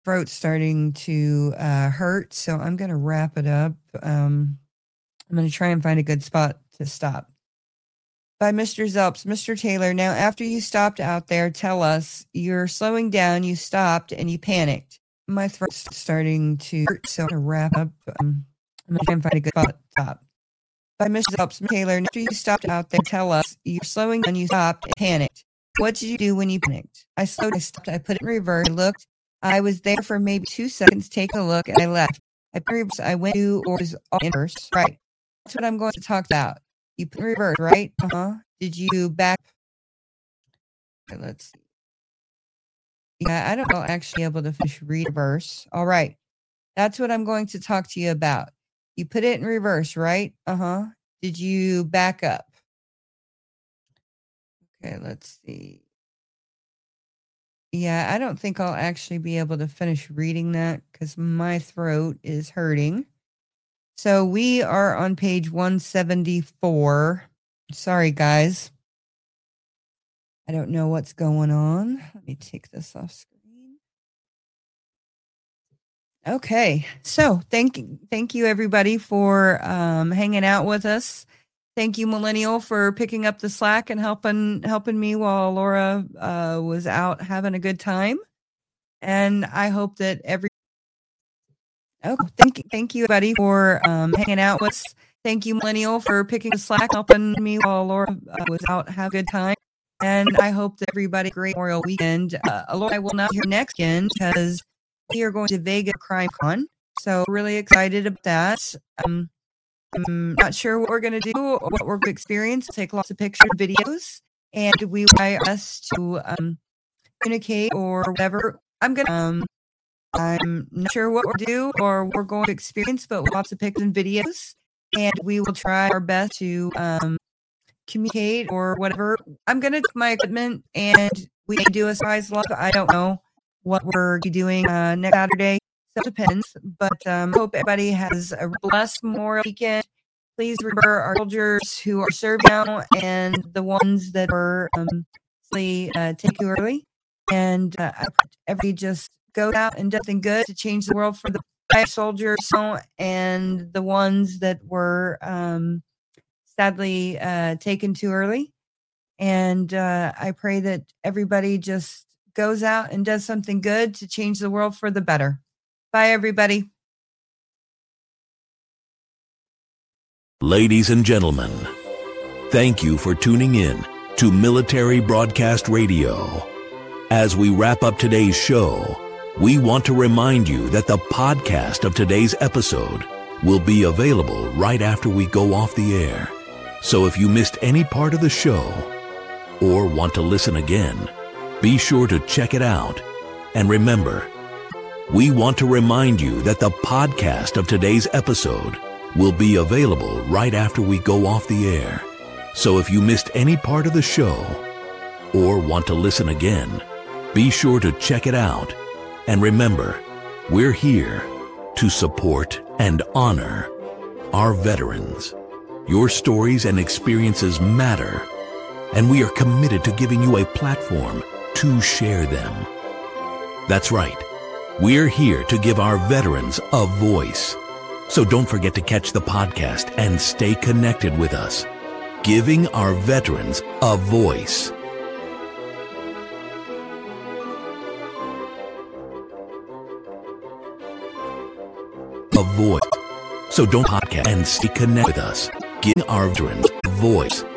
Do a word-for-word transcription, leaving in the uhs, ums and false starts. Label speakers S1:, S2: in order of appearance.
S1: throat's starting to uh, hurt, so I'm going to wrap it up. Um, I'm going to try and find a good spot to stop. By Mister Zelps. Mister Taylor, now after you stopped out there, tell us, you're slowing down, you stopped, and you panicked. My throat's starting to hurt, so I'm going to wrap up. Um, I'm going to try and find a good spot to stop. By Mister Zelps. Taylor, after you stopped out there, tell us, you're slowing down, you stopped, and panicked. What did you do when you panicked? I slowed, I stopped, I put it in reverse, I looked. I was there for maybe two seconds, take a look, and I left. I put reverse, I went to, or was in reverse, right. That's what I'm going to talk about. You put in reverse, right? Uh-huh. Did you back? Okay, let's see. Yeah, I don't know, actually able to finish read reverse. All right. That's what I'm going to talk to you about. You put it in reverse, right? Uh-huh. Did you back up? Okay, let's see. Yeah, I don't think I'll actually be able to finish reading that because my throat is hurting. So we are on page one seventy-four. Sorry, guys. I don't know what's going on. Let me take this off screen. Okay, so thank you, thank you everybody for um, hanging out with us. Thank you, Millennial, for picking up the slack and helping helping me while Laura uh, was out having a good time. And I hope that every oh, thank you, thank you, everybody, for um, hanging out with us. Thank you, Millennial, for picking the slack, helping me while Laura uh, was out having a good time. And I hope that everybody had a great Memorial weekend. Uh, Laura, I will not be here next weekend because we are going to Vegas Crime Con. So really excited about that. Um, I'm not sure what we're going to do or what we're going to experience. Take lots of pictures, videos, and we want us to um, communicate or whatever. I'm going to, um, I'm not sure what we'll do or what we're going to experience, but lots of pictures and videos, and we will try our best to um, communicate or whatever. I'm going to take my equipment and we may do a surprise live. I don't know what we're doing uh, next Saturday. So it depends, but um, hope everybody has a blessed Memorial weekend. Please remember our soldiers who are serving now and the ones that are um, uh, take you early. And uh, everybody just go out and do something good to change the world for the soldiers and the ones that were um, sadly uh, taken too early. And uh, I pray that everybody just goes out and does something good to change the world for the better. Bye, everybody.
S2: Ladies and gentlemen, thank you for tuning in to Military Broadcast Radio. As we wrap up today's show, we want to remind you that the podcast of today's episode will be available right after we go off the air. So if you missed any part of the show or want to listen again, be sure to check it out. And remember, we want to remind you that the podcast of today's episode will be available right after we go off the air. So if you missed any part of the show or want to listen again, be sure to check it out. And remember, we're here to support and honor our veterans. Your stories and experiences matter, and we are committed to giving you a platform to share them. That's right. We're here to give our veterans a voice. So don't forget to catch the podcast and stay connected with us. Giving our veterans a voice. A voice. So don't podcast and stay connected with us. Giving our veterans a voice.